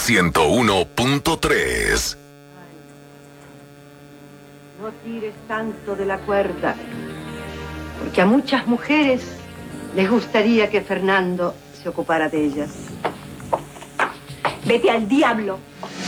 101.3. No tires tanto de la cuerda, porque a muchas mujeres les gustaría que Fernando se ocupara de ellas. Vete al diablo.